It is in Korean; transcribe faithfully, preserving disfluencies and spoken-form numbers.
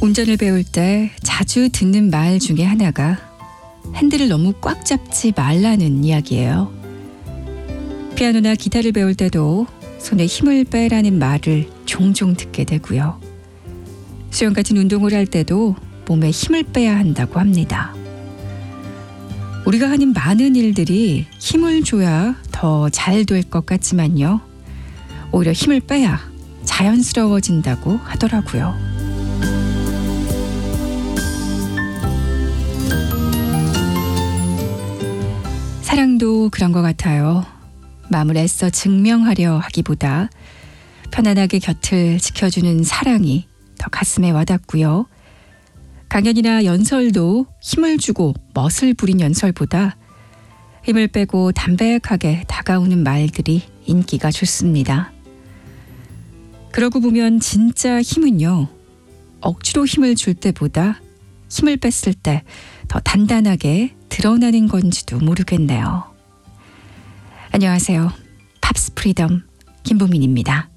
운전을 배울 때 자주 듣는 말 중에 하나가 핸들을 너무 꽉 잡지 말라는 이야기예요. 피아노나 기타를 배울 때도 손에 힘을 빼라는 말을 종종 듣게 되고요. 수영 같은 운동을 할 때도 몸에 힘을 빼야 한다고 합니다. 우리가 하는 많은 일들이 힘을 줘야 더 잘 될 것 같지만요. 오히려 힘을 빼야 자연스러워진다고 하더라고요. 사랑도 그런 것 같아요. 마음을 애써 증명하려 하기보다 편안하게 곁을 지켜주는 사랑이 더 가슴에 와닿고요. 강연이나 연설도 힘을 주고 멋을 부린 연설보다 힘을 빼고 담백하게 다가오는 말들이 인기가 좋습니다. 그러고 보면 진짜 힘은요, 억지로 힘을 줄 때보다 힘을 뺐을 때 더 단단하게 드러나는 건지도 모르겠네요. 안녕하세요. 팝스 프리덤 김보민입니다.